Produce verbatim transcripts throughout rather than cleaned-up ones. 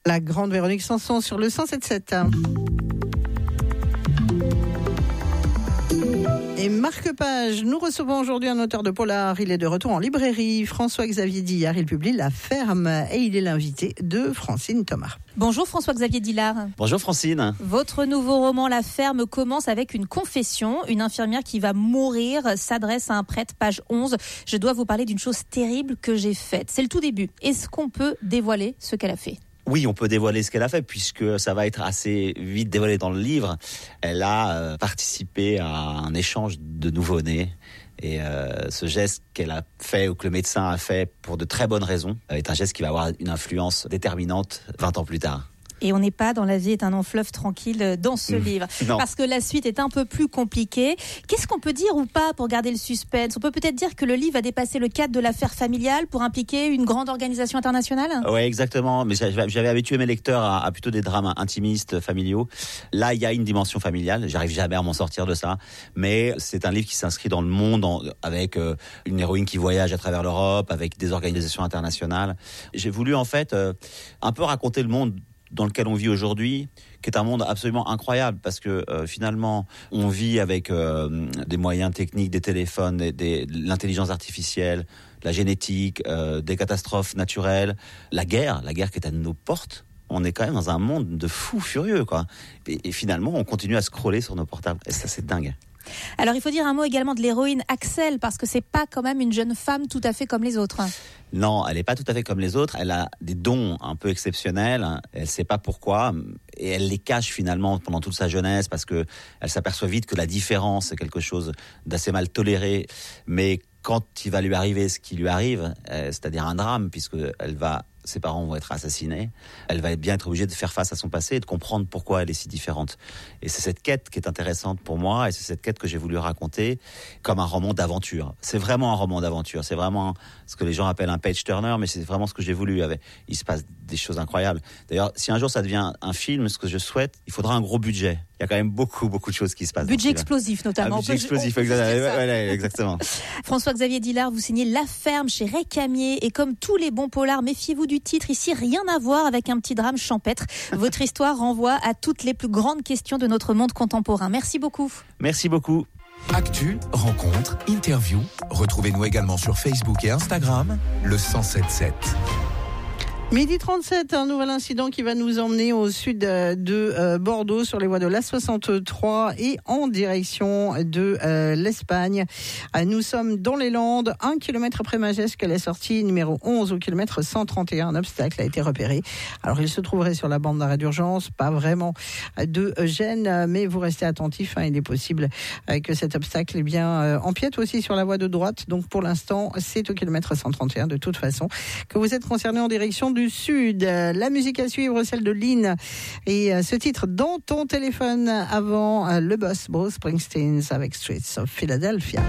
La grande Véronique Sanson sur le cent sept sept. Et Marc Page, nous recevons aujourd'hui un auteur de polar. Il est de retour en librairie. François-Xavier Dillard, il publie La Ferme et il est l'invité de Francine Thomas. Bonjour François-Xavier Dillard. Bonjour Francine. Votre nouveau roman La Ferme commence avec une confession. Une infirmière qui va mourir s'adresse à un prêtre, page onze. Je dois vous parler d'une chose terrible que j'ai faite. C'est le tout début. Est-ce qu'on peut dévoiler ce qu'elle a fait ? Oui, on peut dévoiler ce qu'elle a fait puisque ça va être assez vite dévoilé dans le livre. Elle a euh, participé à un échange de nouveau-nés et euh, ce geste qu'elle a fait ou que le médecin a fait pour de très bonnes raisons est un geste qui va avoir une influence déterminante vingt ans plus tard. Et on n'est pas dans La vie est un long fleuve tranquille dans ce mmh. livre. Non. Parce que la suite est un peu plus compliquée. Qu'est-ce qu'on peut dire ou pas pour garder le suspense ? On peut peut-être dire que le livre a dépassé le cadre de l'affaire familiale pour impliquer une grande organisation internationale ? Oui, exactement. Mais j'avais habitué mes lecteurs à, à plutôt des drames intimistes, familiaux. Là, il y a une dimension familiale. J'arrive jamais à m'en sortir de ça. Mais c'est un livre qui s'inscrit dans le monde en, avec euh, une héroïne qui voyage à travers l'Europe, avec des organisations internationales. J'ai voulu en fait euh, un peu raconter le monde dans lequel on vit aujourd'hui, qui est un monde absolument incroyable, parce que euh, finalement, on vit avec euh, des moyens techniques, des téléphones, des, des, l'intelligence artificielle, la génétique, euh, des catastrophes naturelles, la guerre, la guerre qui est à nos portes. On est quand même dans un monde de fous furieux, quoi. Et, et finalement, on continue à scroller sur nos portables. Et ça, c'est dingue. Alors, il faut dire un mot également de l'héroïne Axel, parce que c'est pas quand même une jeune femme tout à fait comme les autres. Non, elle n'est pas tout à fait comme les autres. Elle a des dons un peu exceptionnels. Elle ne sait pas pourquoi. Et elle les cache finalement pendant toute sa jeunesse parce qu'elle s'aperçoit vite que la différence est quelque chose d'assez mal toléré. Mais quand il va lui arriver ce qui lui arrive, c'est-à-dire un drame, puisqu'elle va... ses parents vont être assassinés, elle va bien être obligée de faire face à son passé et de comprendre pourquoi elle est si différente. Et c'est cette quête qui est intéressante pour moi, et c'est cette quête que j'ai voulu raconter comme un roman d'aventure. C'est vraiment un roman d'aventure, c'est vraiment ce que les gens appellent un page-turner, mais c'est vraiment ce que j'ai voulu. Il se passe des choses incroyables. D'ailleurs, si un jour ça devient un film, ce que je souhaite, il faudra un gros budget. Il y a quand même beaucoup, beaucoup de choses qui se passent. Budget explosif, notamment. Un budget explosif, exactement. Ouais, exactement. François-Xavier Dillard, vous signez La Ferme chez Récamier, et comme tous les bons polars, méfiez-vous du titre. Ici, rien à voir avec un petit drame champêtre. Votre histoire renvoie à toutes les plus grandes questions de notre monde contemporain. Merci beaucoup. Merci beaucoup. Actu, rencontre, interview. Retrouvez-nous également sur Facebook et Instagram, le cent sept sept. Midi trente-sept, un nouvel incident qui va nous emmener au sud de Bordeaux, sur les voies de l'A soixante-trois et en direction de euh, l'Espagne. Nous sommes dans les Landes, un kilomètre après Magesque, la sortie numéro onze au kilomètre cent trente et un. Un obstacle a été repéré. Alors, il se trouverait sur la bande d'arrêt d'urgence, pas vraiment de gêne, mais vous restez attentifs. Hein, il est possible que cet obstacle eh bien, empiète aussi sur la voie de droite. Donc, pour l'instant, c'est au kilomètre cent trente et un, de toute façon, que vous êtes concerné en direction du Sud. La musique à suivre, celle de Lynn, et ce titre dans ton téléphone avant le boss Bruce Springsteen avec Streets of Philadelphia.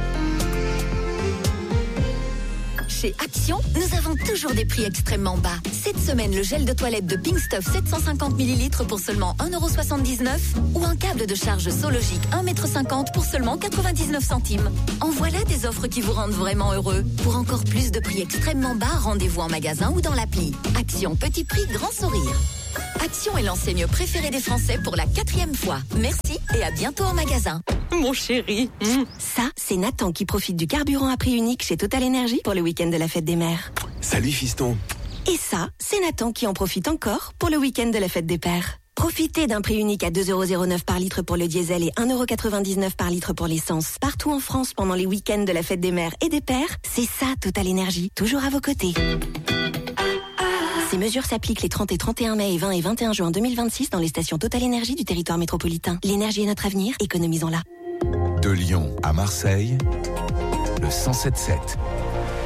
Chez Action, nous avons toujours des prix extrêmement bas. Cette semaine, le gel de toilette de Pink Stuff sept cent cinquante millilitres pour seulement un euro soixante-dix-neuf ou un câble de charge Sologic un mètre cinquante pour seulement quatre-vingt-dix-neuf centimes. En voilà des offres qui vous rendent vraiment heureux. Pour encore plus de prix extrêmement bas, rendez-vous en magasin ou dans l'appli. Action, petit prix, grand sourire. Action est l'enseigne préférée des Français pour la quatrième fois. Merci et à bientôt en magasin. Mon chéri. Mmh. Ça, c'est Nathan qui profite du carburant à prix unique chez Total Energy pour le week-end de la fête des mères. Salut fiston. Et ça, c'est Nathan qui en profite encore pour le week-end de la fête des pères. Profitez d'un prix unique à deux euros zéro neuf par litre pour le diesel et un euro quatre-vingt-dix-neuf par litre pour l'essence. Partout en France pendant les week-ends de la fête des mères et des pères, c'est ça Total Energy, toujours à vos côtés. Ces mesures s'appliquent les trente et trente et un mai et vingt et vingt et un juin deux mille vingt-six dans les stations Total Energy du territoire métropolitain. L'énergie est notre avenir, économisons-la. De Lyon à Marseille, le cent sept sept.